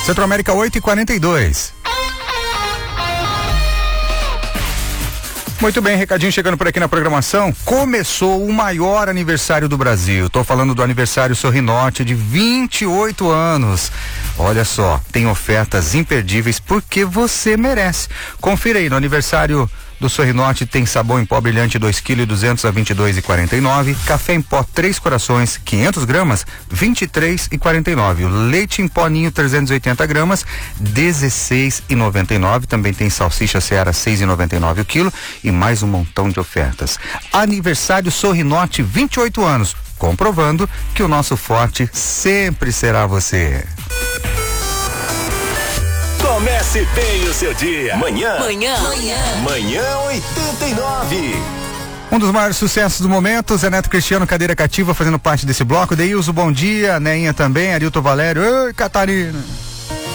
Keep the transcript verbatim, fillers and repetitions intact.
Centro-América oito e quarenta e dois. Muito bem, recadinho chegando por aqui na programação. Começou o maior aniversário do Brasil. Tô falando do aniversário Sorrinote de vinte e oito anos. Olha só, tem ofertas imperdíveis porque você merece. Confira aí, no aniversário do Sorrinote tem sabão em pó brilhante dois quilos e duzentos a vinte e dois e quarenta e nove, café em pó Três Corações quinhentos gramas vinte e três e quarenta e nove, o leite em pó Ninho trezentos e oitenta gramas dezesseis e noventa e nove, também tem salsicha Seara seis e noventa e nove o quilo e mais um montão de ofertas. Aniversário Sorrinote vinte e oito anos, comprovando que o nosso forte sempre será você. Comece bem o seu dia. Manhã. Manhã. Manhã. Manhã oitenta e nove. Um dos maiores sucessos do momento, Zé Neto Cristiano, cadeira cativa, fazendo parte desse bloco. Deilzo, bom dia. Neinha também, Arilton Valério. Oi, Catarina.